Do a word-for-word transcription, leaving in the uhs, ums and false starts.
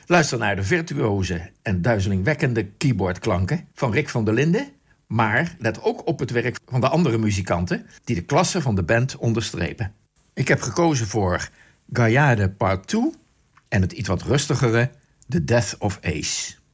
Luister naar de virtuoze en duizelingwekkende keyboardklanken van Rick van der Linden, maar let ook op het werk van de andere muzikanten die de klasse van de band onderstrepen. Ik heb gekozen voor Gaillard Part twee en het iets wat rustigere The Death of Ace.